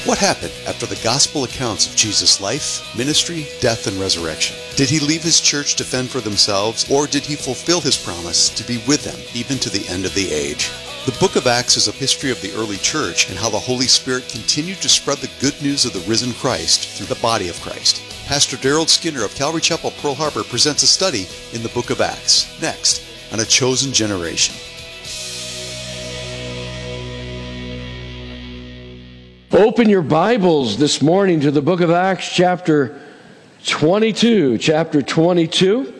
What happened after the gospel accounts of Jesus' life, ministry, death, and resurrection? Did he leave his church to fend for themselves, or did he fulfill his promise to be with them even to the end of the age? The book of Acts is a history of the early church and how the Holy Spirit continued to spread the good news of the risen Christ through the body of Christ. Pastor Daryl Skinner of Calvary Chapel, Pearl Harbor presents a study in the book of Acts, next on A Chosen Generation. Open your Bibles this morning to the book of Acts, chapter 22. Chapter 22.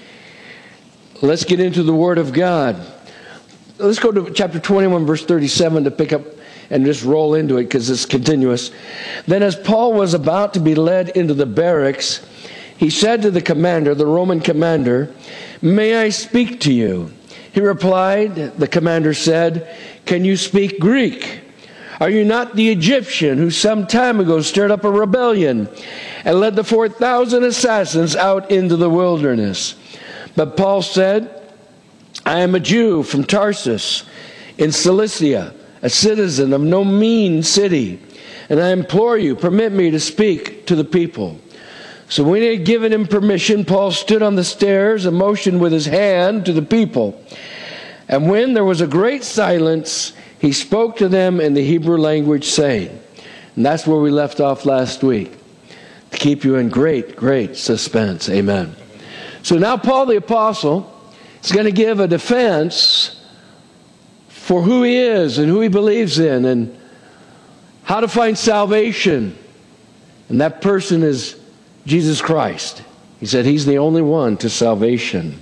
Let's get into the Word of God. Let's go to chapter 21, verse 37 to pick up and just roll into it because it's continuous. Then as Paul was about to be led into the barracks, he said to the commander, the Roman commander, "May I speak to you?" He replied, the commander said, "Can you speak Greek? Are you not the Egyptian who some time ago stirred up a rebellion and led the 4,000 assassins out into the wilderness?" But Paul said, "I am a Jew from Tarsus in Cilicia, a citizen of no mean city, and I implore you, permit me to speak to the people." So when he had given him permission, Paul stood on the stairs and motioned with his hand to the people. And when there was a great silence, he spoke to them in the Hebrew language, saying, and that's where we left off last week, to keep you in great, great suspense. Amen. So now Paul the Apostle is going to give a defense for who he is and who he believes in and how to find salvation. And that person is Jesus Christ. He said he's the only one to salvation.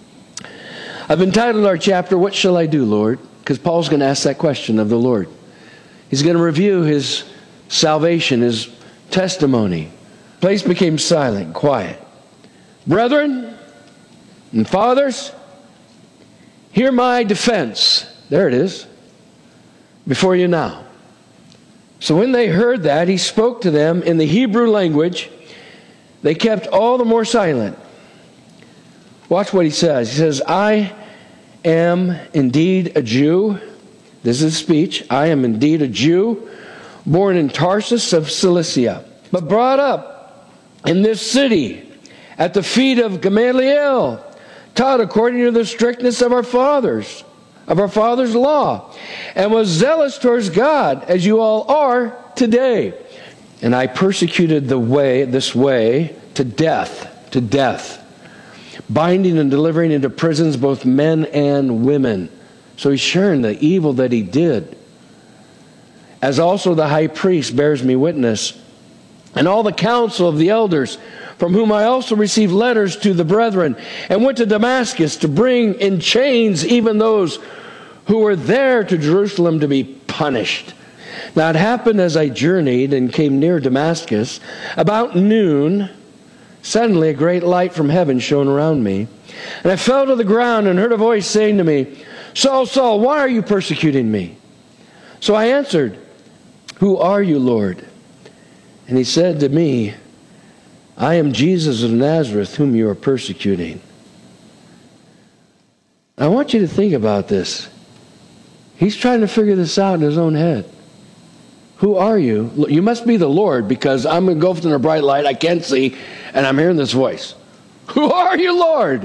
I've entitled our chapter, "What Shall I Do, Lord?" Because Paul's going to ask that question of the Lord. He's going to review his salvation, his testimony. The place became silent, quiet. "Brethren and fathers, hear my defense." There it is. Before you now. So when they heard that, he spoke to them in the Hebrew language. They kept all the more silent. Watch what he says. He says, "I am indeed a Jew." This is speech. "I am indeed a Jew, born in Tarsus of Cilicia, but brought up in this city at the feet of Gamaliel, taught according to the strictness of our father's law, and was zealous towards God, as you all are today. And I persecuted this way to death, binding and delivering into prisons both men and women." So he's sharing the evil that he did. "As also the high priest bears me witness, and all the council of the elders, from whom I also received letters to the brethren, and went to Damascus to bring in chains even those who were there to Jerusalem to be punished. Now it happened as I journeyed and came near Damascus, about noon, suddenly a great light from heaven shone around me. And I fell to the ground and heard a voice saying to me, 'Saul, Saul, why are you persecuting me?' So I answered, 'Who are you, Lord?' And he said to me, 'I am Jesus of Nazareth, whom you are persecuting.'" I want you to think about this. He's trying to figure this out in his own head. Who are you? You must be the Lord, because I'm engulfed in a bright light, I can't see, and I'm hearing this voice. Who are you, Lord?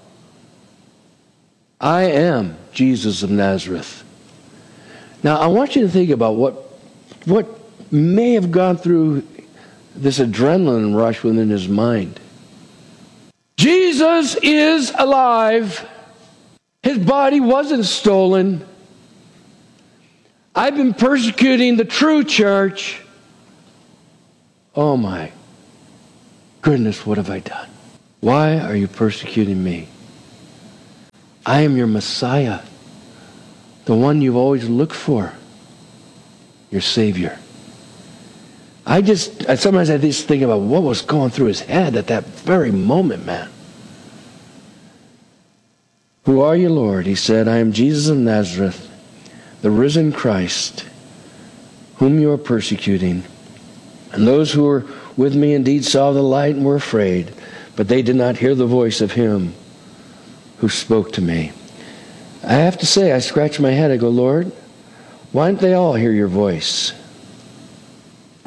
"I am Jesus of Nazareth." Now, I want you to think about what may have gone through this adrenaline rush within his mind. Jesus is alive. His body wasn't stolen. I've been persecuting the true church. Oh my goodness, what have I done? Why are you persecuting me? I am your Messiah, the one you've always looked for, your Savior. Sometimes I just think about what was going through his head at that very moment, man. "Who are you, Lord?" He said, "I am Jesus of Nazareth, the risen Christ, whom you are persecuting. And those who were with me indeed saw the light and were afraid, but they did not hear the voice of him who spoke to me." I have to say, I scratch my head. I go, "Lord, why didn't they all hear your voice?"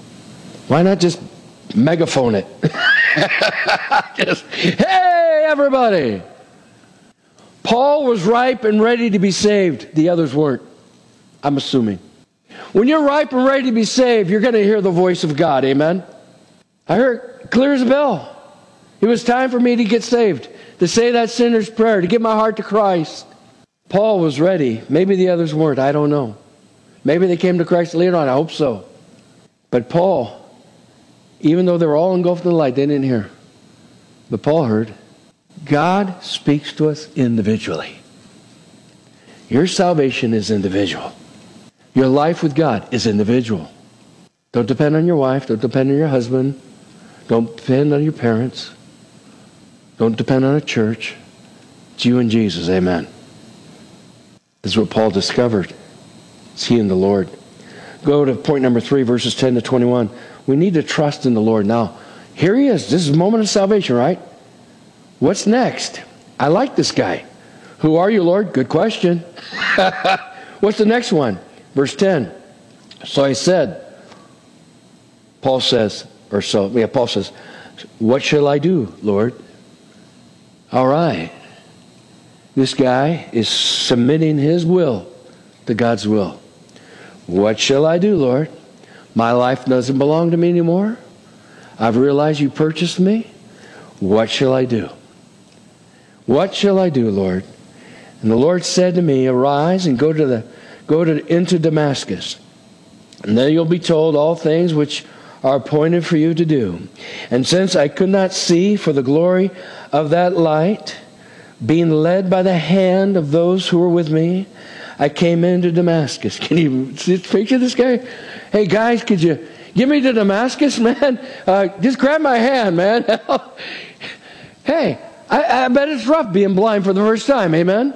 Why not just megaphone it? Just, hey, everybody! Paul was ripe and ready to be saved. The others weren't, I'm assuming. When you're ripe and ready to be saved, you're going to hear the voice of God. Amen? I heard clear as a bell. It was time for me to get saved, to say that sinner's prayer, to give my heart to Christ. Paul was ready. Maybe the others weren't. I don't know. Maybe they came to Christ later on. I hope so. But Paul, even though they were all engulfed in the light, they didn't hear. But Paul heard. God speaks to us individually. Your salvation is individual. Your life with God is individual. Don't depend on your wife. Don't depend on your husband. Don't depend on your parents. Don't depend on a church. It's you and Jesus. Amen. This is what Paul discovered. It's he and the Lord. Go to point number 3, verses 10 to 21. We need to trust in the Lord. Now, here he is. This is a moment of salvation, right? What's next? I like this guy. Who are you, Lord? Good question. What's the next one? Verse 10. So I said, Paul says, what shall I do, Lord? All right. This guy is submitting his will to God's will. What shall I do, Lord? My life doesn't belong to me anymore. I've realized you purchased me. What shall I do? What shall I do, Lord? And the Lord said to me, arise and go into Damascus. And then you'll be told all things which are appointed for you to do. And since I could not see for the glory of that light, being led by the hand of those who were with me, I came into Damascus. Can you picture this guy? Hey guys, could you get me to Damascus, man? Just grab my hand, man. Hey, I bet it's rough being blind for the first time. Amen?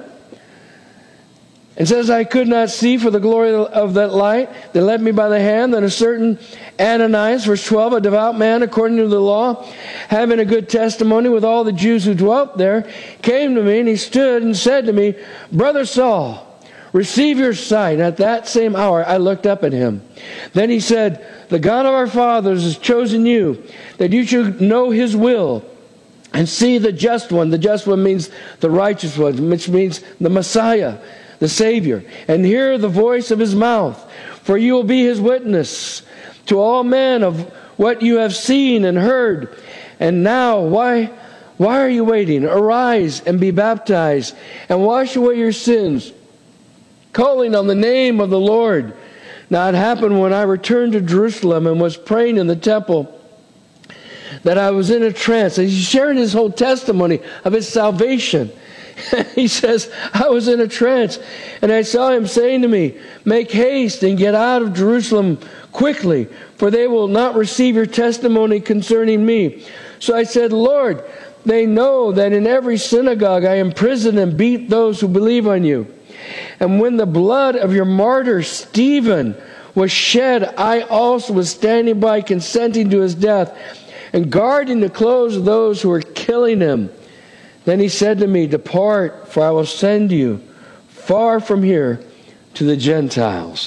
It says, I could not see for the glory of that light. They led me by the hand. Then a certain Ananias, verse 12, a devout man according to the law, having a good testimony with all the Jews who dwelt there, came to me, and he stood and said to me, Brother Saul, receive your sight. At that same hour I looked up at him. Then he said, the God of our fathers has chosen you, that you should know his will, and see the just one. The just one means the righteous one, which means the Messiah, the Savior, and hear the voice of his mouth. For you will be his witness to all men of what you have seen and heard. And now, why are you waiting? Arise and be baptized, and wash away your sins, calling on the name of the Lord. Now it happened when I returned to Jerusalem and was praying in the temple, that I was in a trance. And he's sharing his whole testimony of his salvation. He says, I was in a trance, and I saw him saying to me, make haste and get out of Jerusalem quickly, for they will not receive your testimony concerning me. So I said, Lord, they know that in every synagogue I imprison and beat those who believe on you. And when the blood of your martyr Stephen was shed, I also was standing by, consenting to his death, and guarding the clothes of those who were killing him. Then he said to me, depart, for I will send you far from here to the Gentiles.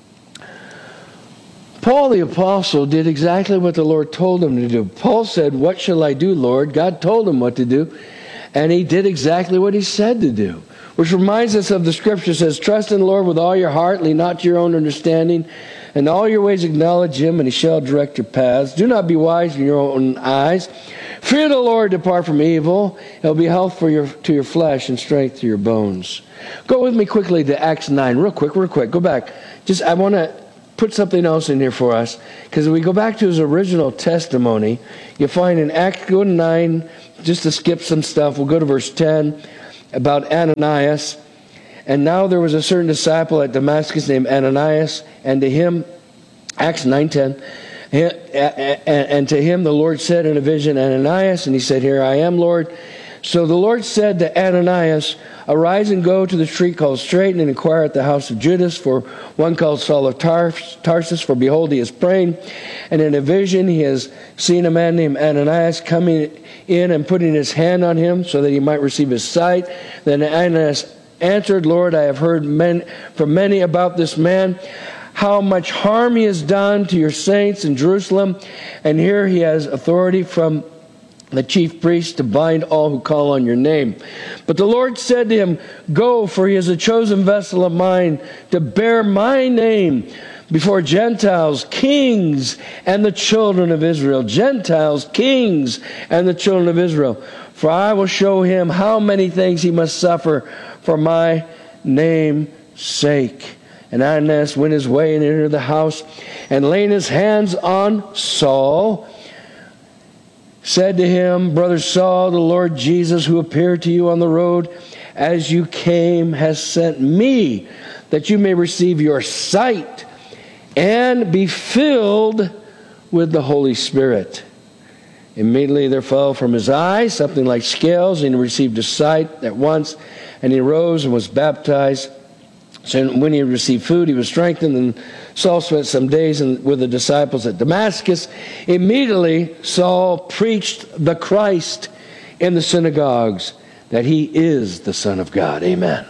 Paul the apostle did exactly what the Lord told him to do. Paul said, what shall I do, Lord? God told him what to do, and he did exactly what he said to do. Which reminds us of the scripture says, trust in the Lord with all your heart, lean not to your own understanding, and all your ways acknowledge him, and he shall direct your paths. Do not be wise in your own eyes. Fear the Lord, depart from evil. It will be health to your flesh and strength to your bones. Go with me quickly to Acts 9. Real quick. Go back. I want to put something else in here for us. Because if we go back to his original testimony, you'll find in Acts, go to 9, just to skip some stuff. We'll go to verse 10 about Ananias. And now there was a certain disciple at Damascus named Ananias, and to him, Acts 9:10, and to him the Lord said in a vision, Ananias, and he said, here I am, Lord. So the Lord said to Ananias, arise and go to the street called Straight, and inquire at the house of Judas for one called Saul of Tarsus, for behold, he is praying. And in a vision he has seen a man named Ananias coming in and putting his hand on him so that he might receive his sight. Then Ananias answered, Lord, I have heard from many about this man, how much harm he has done to your saints in Jerusalem. And here he has authority from the chief priest to bind all who call on your name. But the Lord said to him, go, for he is a chosen vessel of mine to bear my name before Gentiles, kings, and the children of Israel. Gentiles, kings, and the children of Israel. For I will show him how many things he must suffer for my name's sake. And Ananias went his way and entered the house, and laying his hands on Saul, said to him, Brother Saul, the Lord Jesus, who appeared to you on the road as you came, has sent me, that you may receive your sight and be filled with the Holy Spirit. Immediately there fell from his eyes something like scales, and he received his sight at once, and he rose and was baptized. So when he received food, he was strengthened, and Saul spent some days with the disciples at Damascus. Immediately Saul preached the Christ in the synagogues, that he is the Son of God. Amen.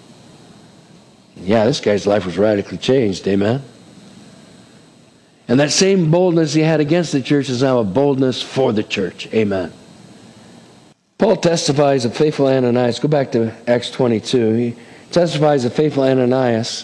Yeah, this guy's life was radically changed. Amen. And that same boldness he had against the church is now a boldness for the church. Amen. Paul testifies of faithful Ananias. Go back to Acts 22. He testifies of faithful Ananias.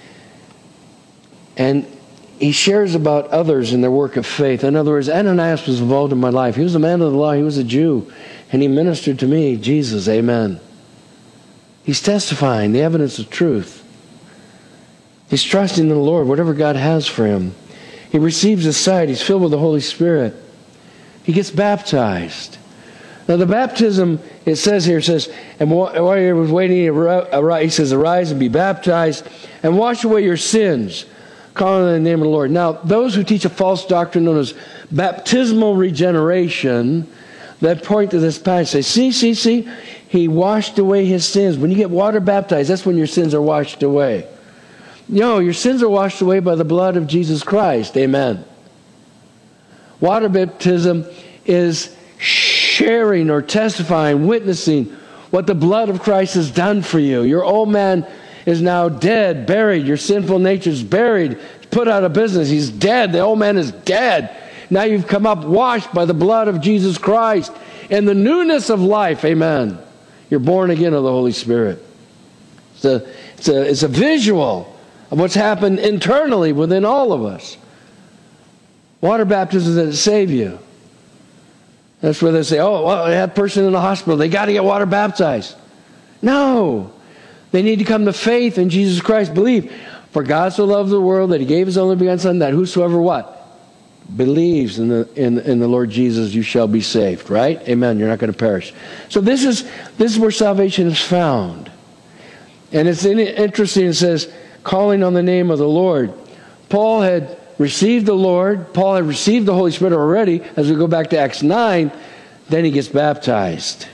And he shares about others in their work of faith. In other words, Ananias was involved in my life. He was a man of the law. He was a Jew. And he ministered to me, Jesus. Amen. He's testifying the evidence of truth. He's trusting in the Lord, whatever God has for him. He receives his sight. He's filled with the Holy Spirit. He gets baptized. Now the baptism, it says here, and while he was waiting, he says, arise and be baptized and wash away your sins, calling on the name of the Lord. Now, those who teach a false doctrine known as baptismal regeneration, that point to this passage, say, see, he washed away his sins. When you get water baptized, that's when your sins are washed away. No, your sins are washed away by the blood of Jesus Christ. Amen. Water baptism is sharing or testifying, witnessing what the blood of Christ has done for you. Your old man is now dead, buried. Your sinful nature is buried, put out of business. He's dead. The old man is dead. Now you've come up washed by the blood of Jesus Christ in the newness of life. Amen. You're born again of the Holy Spirit. It's a visual of what's happened internally within all of us. Water baptism doesn't save you. That's where they say, oh, well, that person in the hospital, they got to get water baptized. No. They need to come to faith in Jesus Christ. Believe. For God so loved the world that he gave his only begotten Son, that whosoever what? Believes in the Lord Jesus, you shall be saved. Right? Amen. You're not going to perish. So this is where salvation is found. And it's interesting. It says, calling on the name of the Lord. Paul had received the Lord. Paul had received the Holy Spirit already. As we go back to Acts 9, then he gets baptized.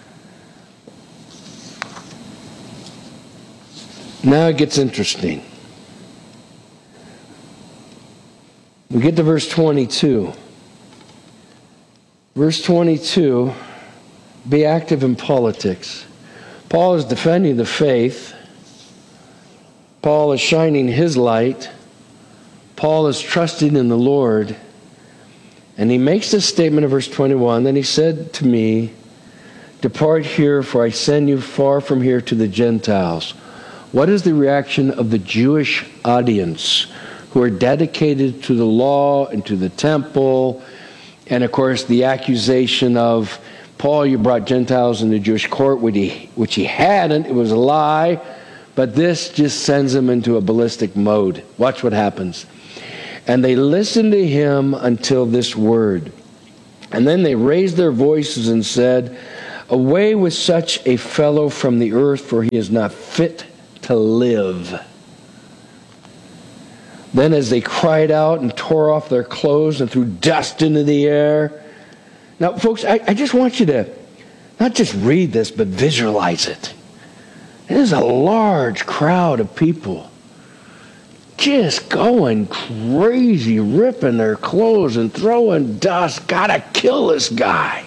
Now it gets interesting. We get to verse 22. Verse 22, be active in politics. Paul is defending the faith. Paul is shining his light. Paul is trusting in the Lord. And he makes this statement in verse 21. Then he said to me, depart here, for I send you far from here to the Gentiles. What is the reaction of the Jewish audience who are dedicated to the law and to the temple? And of course the accusation of, Paul, you brought Gentiles in the Jewish court, which he hadn't. It was a lie. But this just sends him into a ballistic mode. Watch what happens. And they listened to him until this word. And then they raised their voices and said, away with such a fellow from the earth, for he is not fit to live. Then as they cried out and tore off their clothes and threw dust into the air. Now, folks, I just want you to not just read this, but visualize it. There's a large crowd of people just going crazy, ripping their clothes and throwing dust. Gotta kill this guy.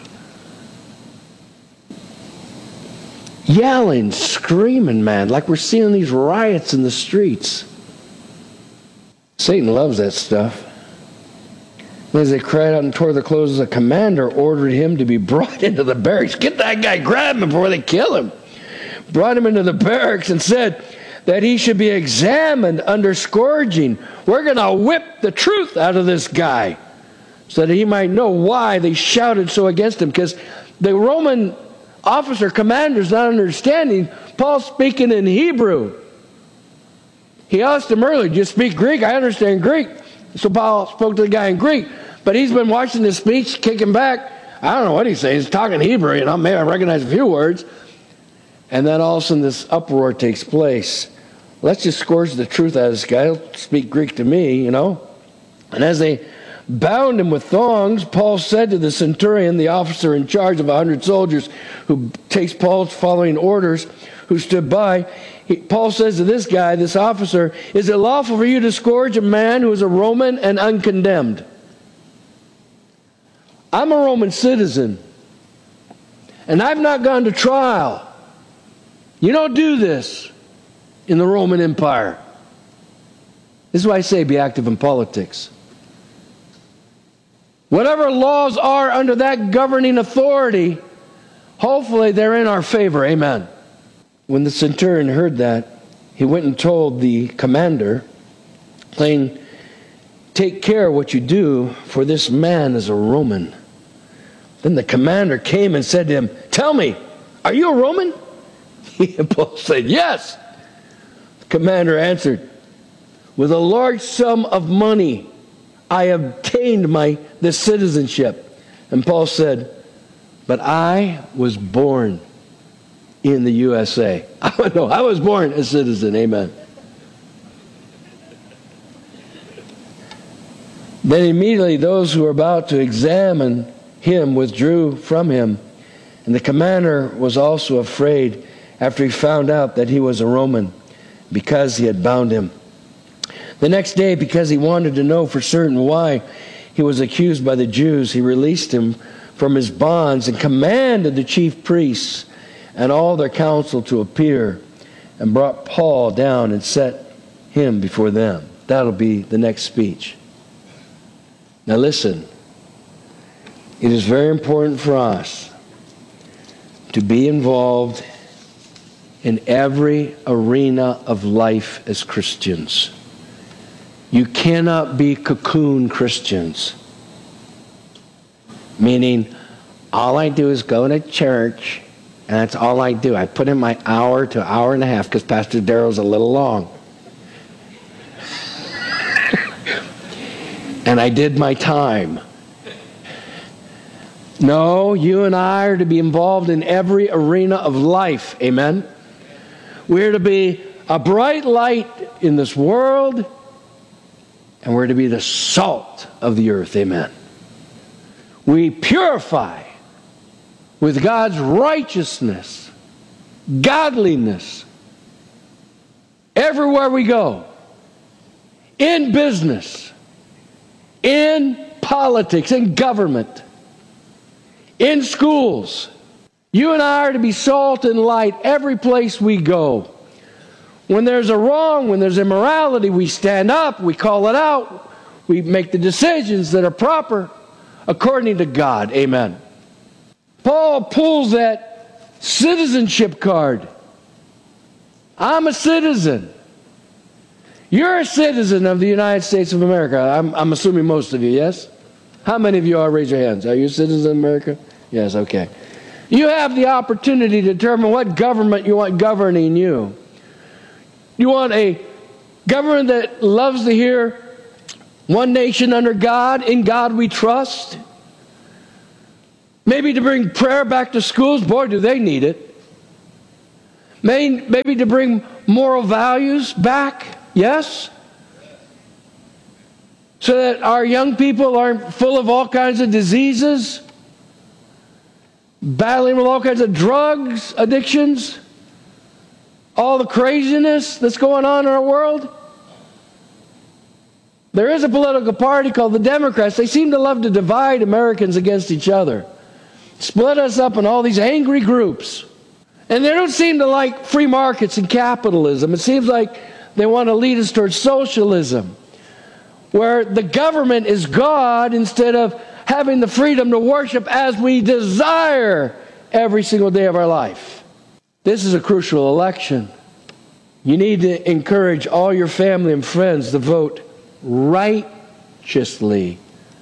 Yelling, screaming, man, like we're seeing these riots in the streets. Satan loves that stuff. And as they cried out and tore their clothes, the commander ordered him to be brought into the barracks. Get that guy, grab him before they kill him. Brought him into the barracks and said that he should be examined under scourging. We're going to whip the truth out of this guy so that he might know why they shouted so against him. Because the Roman officer commander's not understanding Paul speaking in Hebrew. He asked him earlier, do you speak Greek? I understand Greek. So Paul spoke to the guy in Greek. But he's been watching this speech, kicking back. I don't know what he's saying. He's talking Hebrew, maybe I recognize a few words. And then all of a sudden this uproar takes place. Let's just scourge the truth out of this guy. He'll speak Greek to me, And as they bound him with thongs, Paul said to the centurion, the officer in charge of 100 soldiers, who takes Paul's following orders, who stood by, Paul says to this guy, this officer, is it lawful for you to scourge a man who is a Roman and uncondemned? I'm a Roman citizen, and I've not gone to trial. You don't do this in the Roman Empire. This is why I say be active in politics. Whatever laws are under that governing authority, hopefully they're in our favor. Amen. When the centurion heard that, he went and told the commander, saying, take care what you do, for this man is a Roman. Then the commander came and said to him, tell me, are you a Roman? Paul said, yes. The commander answered, with a large sum of money I obtained this citizenship. And Paul said, but I was born in the USA. I was born a citizen. Amen. Then immediately those who were about to examine him withdrew from him. And the commander was also afraid after he found out that he was a Roman, because he had bound him. The next day, because he wanted to know for certain why he was accused by the Jews, he released him from his bonds and commanded the chief priests and all their council to appear, and brought Paul down and set him before them. That'll be the next speech. Now listen, it is very important for us to be involved in every arena of life as Christians. You cannot be cocoon Christians, meaning all I do is go to church, and that's all I do. I put in my hour to hour and a half because Pastor Daryl's a little long. And I did my time. No, you and I are to be involved in every arena of life. Amen? We're to be a bright light in this world, and we're to be the salt of the earth. Amen. We purify with God's righteousness, godliness, everywhere we go, in business, in politics, in government, in schools. You and I are to be salt and light every place we go. When there's a wrong, when there's immorality, we stand up, we call it out, we make the decisions that are proper according to God. Amen. Paul pulls that citizenship card. I'm a citizen. You're a citizen of the United States of America. I'm assuming most of you, yes? How many of you are? Raise your hands. Are you a citizen of America? Yes, okay. You have the opportunity to determine what government you want governing you. You want a government that loves to hear one nation under God, in God we trust. Maybe to bring prayer back to schools. Boy, do they need it. Maybe to bring moral values back. Yes? So that our young people aren't full of all kinds of diseases, battling with all kinds of drugs, addictions, all the craziness that's going on in our world. There is a political party called the Democrats. They seem to love to divide Americans against each other, split us up in all these angry groups. And they don't seem to like free markets and capitalism. It seems like they want to lead us towards socialism. where the government is God instead of having the freedom to worship as we desire every single day of our life. This is a crucial election. You need to encourage all your family and friends to vote righteously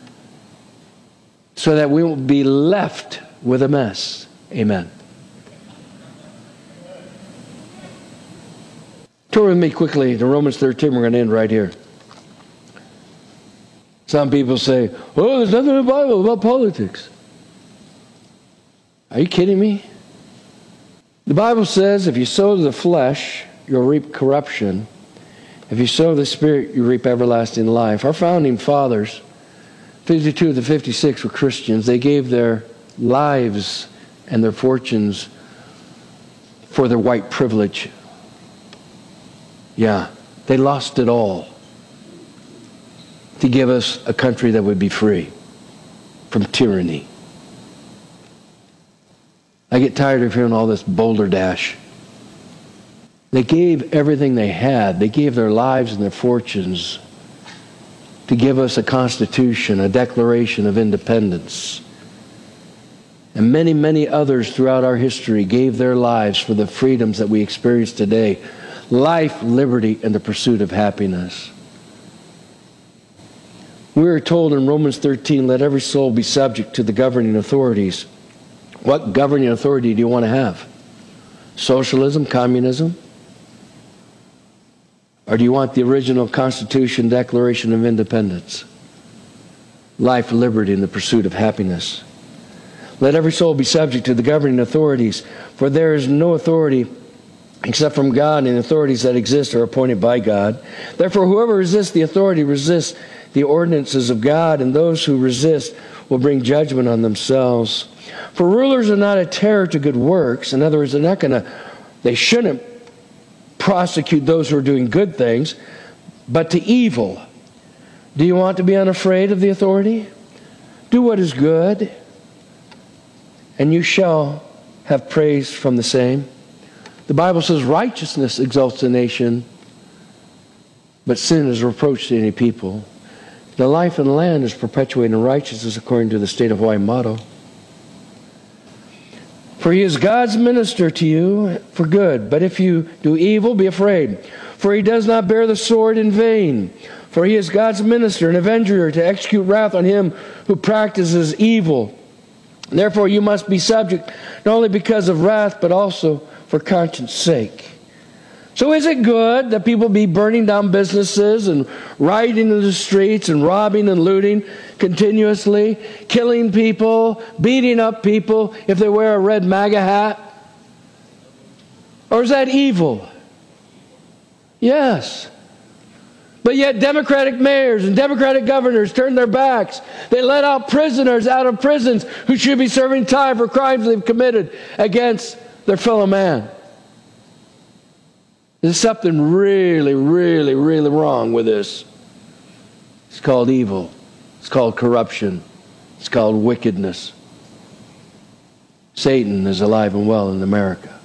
so that we won't be left with a mess. Amen. Turn with me quickly to Romans 13. We're going to end right here. Some people say, oh, there's nothing in the Bible about politics. Are you kidding me? The Bible says if you sow to the flesh, you'll reap corruption. If you sow to the Spirit, you reap everlasting life. Our founding fathers, 52 to 56, were Christians. They gave their lives and their fortunes for their white privilege. Yeah, they lost it all to give us a country that would be free from tyranny. I get tired of hearing all this balderdash. They gave everything they had. They gave their lives and their fortunes to give us a constitution, a declaration of independence. And many, many others throughout our history gave their lives for the freedoms that we experience today. Life, liberty, and the pursuit of happiness. We are told in Romans 13, let every soul be subject to the governing authorities. What governing authority do you want to have? Socialism, communism? Or do you want the original Constitution, Declaration of Independence? Life, liberty, and the pursuit of happiness. Let every soul be subject to the governing authorities, for there is no authority except from God, and the authorities that exist are appointed by God. Therefore, whoever resists the authority resists the ordinances of God, and those who resist will bring judgment on themselves. For rulers are not a terror to good works. In other words, they shouldn't prosecute those who are doing good things, but to evil. Do you want to be unafraid of the authority? Do what is good, and you shall have praise from the same. The Bible says righteousness exalts a nation, but sin is a reproach to any people. The life and land is perpetuating righteousness according to the State of Hawaii motto. For he is God's minister to you for good. But if you do evil, be afraid. For he does not bear the sword in vain. For he is God's minister, an avenger to execute wrath on him who practices evil. Therefore you must be subject, not only because of wrath, but also for conscience sake. So is it good that people be burning down businesses and rioting in the streets and robbing and looting continuously, killing people, beating up people if they wear a red MAGA hat? Or is that evil? Yes. But yet Democratic mayors and Democratic governors turn their backs. They let out prisoners out of prisons who should be serving time for crimes they've committed against their fellow man. There's something really, really, really wrong with this. It's called evil. It's called corruption. It's called wickedness. Satan is alive and well in America.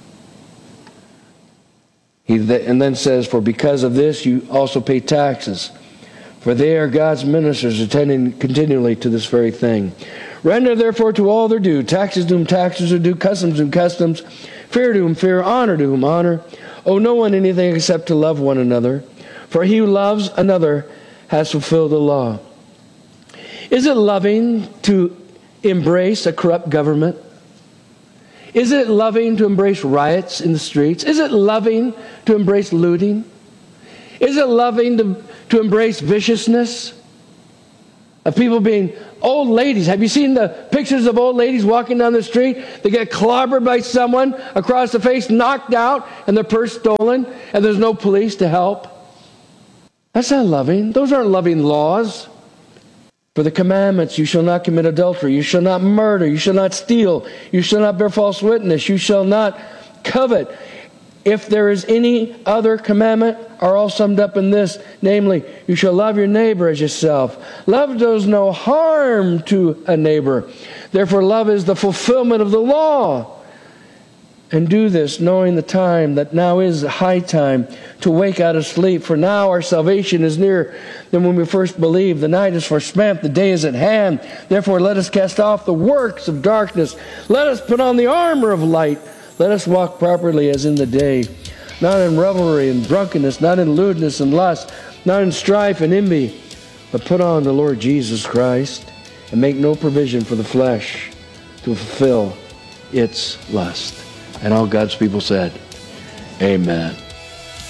And then says, for because of this you also pay taxes, for they are God's ministers attending continually to this very thing. Render therefore to all their due, taxes to whom taxes are due, customs to whom customs, fear to whom fear, honor to whom honor. Owe no one anything except to love one another, for he who loves another has fulfilled the law. Is it loving to embrace a corrupt government? Is it loving to embrace riots in the streets? Is it loving to embrace looting? Is it loving to embrace viciousness? Of people being old ladies. Have you seen the pictures of old ladies walking down the street? They get clobbered by someone across the face, knocked out, and their purse stolen, and there's no police to help. That's not loving. Those aren't loving laws. For the commandments, you shall not commit adultery, you shall not murder, you shall not steal, you shall not bear false witness, you shall not covet. If there is any other commandment, are all summed up in this, namely, you shall love your neighbor as yourself. Love does no harm to a neighbor. Therefore, love is the fulfillment of the law. And do this, knowing the time, that now is the high time to wake out of sleep. For now our salvation is nearer than when we first believed. The night is forspent, the day is at hand. Therefore let us cast off the works of darkness. Let us put on the armor of light. Let us walk properly as in the day, not in revelry and drunkenness, not in lewdness and lust, not in strife and envy, but put on the Lord Jesus Christ, and make no provision for the flesh to fulfill its lust. And all God's people said, amen.